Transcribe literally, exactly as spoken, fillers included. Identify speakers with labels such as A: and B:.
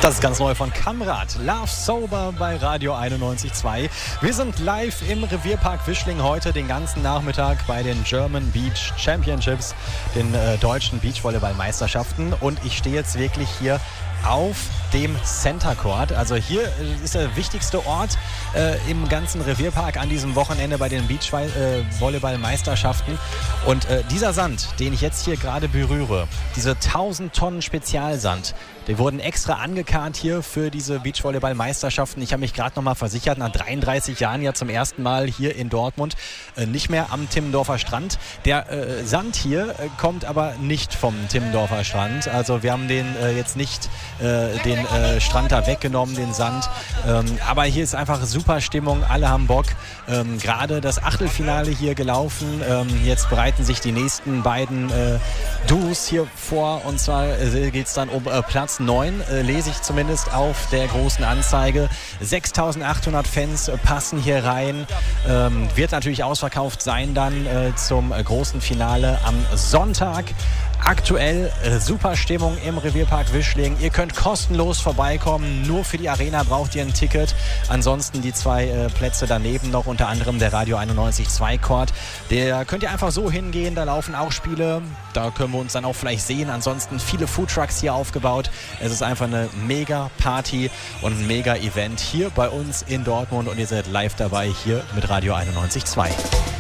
A: Das ist ganz neu von Kamrat. Love Sober bei Radio einundneunzig Komma zwei. Wir sind live im Revierpark Wischling heute den ganzen Nachmittag bei den German Beach Championships, den äh, deutschen Beachvolleyball-Meisterschaften. Und ich stehe jetzt wirklich hier auf dem Center Court. Also hier ist der wichtigste Ort äh, im ganzen Revierpark an diesem Wochenende bei den Beachvolleyball-Meisterschaften. Und äh, dieser Sand, den ich jetzt hier gerade berühre, diese tausend Tonnen Spezialsand, die wurden extra angekarrt hier für diese Beachvolleyball-Meisterschaften. Ich habe mich gerade noch mal versichert, nach dreiunddreißig Jahren ja zum ersten Mal hier in Dortmund, äh, nicht mehr am Timmendorfer Strand. Der äh, Sand hier äh, kommt aber nicht vom Timmendorfer Strand. Also wir haben den äh, jetzt nicht äh, den äh, Strand da weggenommen, den Sand. Ähm, aber hier ist einfach super Stimmung, alle haben Bock. Ähm, gerade das Achtelfinale hier gelaufen. Ähm, jetzt bereiten sich die nächsten beiden äh, Duos hier vor. Und zwar äh, geht es dann um äh, Platz neun, äh, lese ich zumindest auf der großen Anzeige. sechstausendachthundert Fans äh, passen hier rein. Ähm, wird natürlich ausverkauft sein dann äh, zum äh, großen Finale am Sonntag. Aktuell äh, super Stimmung im Revierpark Wischling. Ihr könnt kostenlos vorbeikommen. Nur für die Arena braucht ihr ein Ticket. Ansonsten die zwei äh, Plätze daneben noch, unter anderem der Radio einundneunzig Komma zwei Court. Der könnt ihr einfach so hingehen. Da laufen auch Spiele. Da können wir uns dann auch vielleicht sehen. Ansonsten viele Foodtrucks hier aufgebaut. Es ist einfach eine mega Party und ein mega Event hier bei uns in Dortmund. Und ihr seid live dabei hier mit Radio einundneunzig Komma zwei.